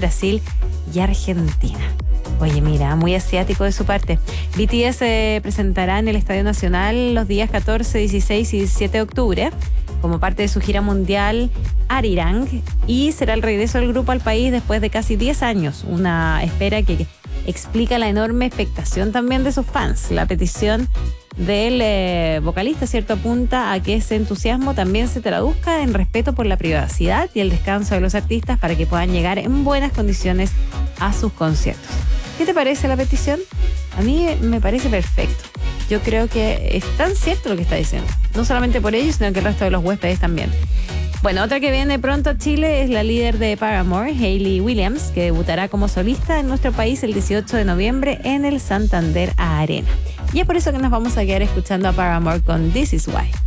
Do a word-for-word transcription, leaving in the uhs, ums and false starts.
Brasil y Argentina. Oye, mira, muy asiático de su parte. B T S se presentará en el Estadio Nacional los días catorce, dieciséis y diecisiete de octubre como parte de su gira mundial Arirang, y será el regreso del grupo al país después de casi diez años. Una espera que explica la enorme expectación también de sus fans. La petición del eh, vocalista, cierto, apunta a que ese entusiasmo también se traduzca en respeto por la privacidad y el descanso de los artistas para que puedan llegar en buenas condiciones a sus conciertos. ¿Qué te parece la petición? A mí me parece perfecto. Yo creo que es tan cierto lo que está diciendo. No solamente por ellos, sino que el resto de los huéspedes también. Bueno, otra que viene pronto a Chile es la líder de Paramore, Hayley Williams, que debutará como solista en nuestro país el dieciocho de noviembre en el Santander Arena. Y es por eso que nos vamos a quedar escuchando a Paramore con This Is Why.